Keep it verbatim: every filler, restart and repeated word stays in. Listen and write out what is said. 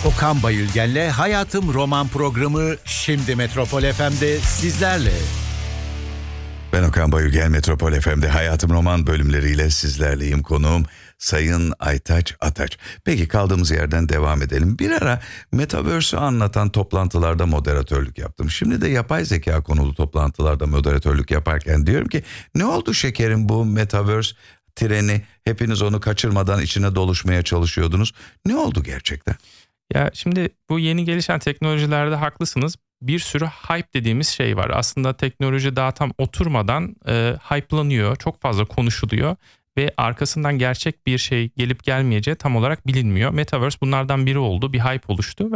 Okan Bayülgen'le Hayatım Roman programı şimdi Metropol F M'de sizlerle. Ben Okan Bayülgen, Metropol F M'de Hayatım Roman bölümleriyle sizlerleyim. Konuğum Sayın Aytaç Ataç. Peki kaldığımız yerden devam edelim. Bir ara Metaverse'ü anlatan toplantılarda moderatörlük yaptım. Şimdi de yapay zeka konulu toplantılarda moderatörlük yaparken diyorum ki ne oldu şekerim bu Metaverse treni? Hepiniz onu kaçırmadan içine doluşmaya çalışıyordunuz. Ne oldu gerçekten? Ya şimdi bu yeni gelişen teknolojilerde haklısınız. Bir sürü hype dediğimiz şey var. Aslında teknoloji daha tam oturmadan e, hype'lanıyor. Çok fazla konuşuluyor ve arkasından gerçek bir şey gelip gelmeyeceği tam olarak bilinmiyor. Metaverse bunlardan biri oldu. Bir hype oluştu ve